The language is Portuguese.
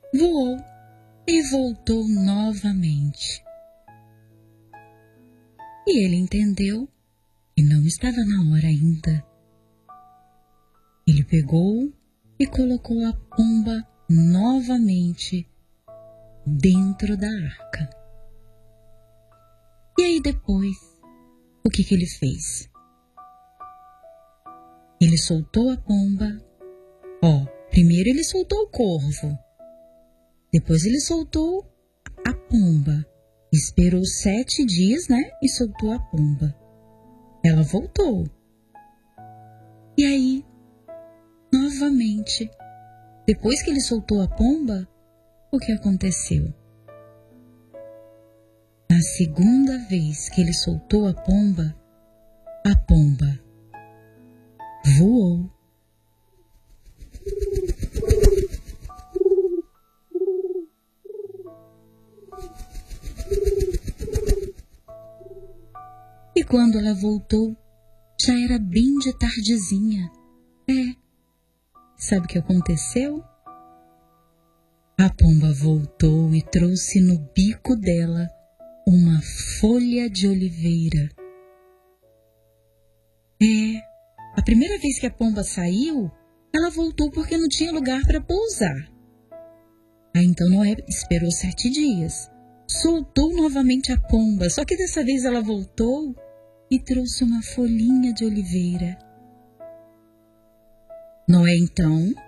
voou e voltou novamente. E ele entendeu que não estava na hora ainda. Ele pegou e colocou a pomba novamente dentro da arca. E aí depois, o que ele fez? Ele soltou a pomba. Primeiro ele soltou o corvo. Depois ele soltou a pomba. Esperou 7 dias, e soltou a pomba. Ela voltou. E aí, novamente, depois que ele soltou a pomba, o que aconteceu? Na segunda vez que ele soltou a pomba voou. E quando ela voltou, já era bem de tardezinha. Sabe o que aconteceu? A pomba voltou e trouxe no bico dela uma folha de oliveira. A primeira vez que a pomba saiu, ela voltou porque não tinha lugar para pousar. Então Noé esperou 7 dias. Soltou novamente a pomba, só que dessa vez ela voltou e trouxe uma folhinha de oliveira. Noé então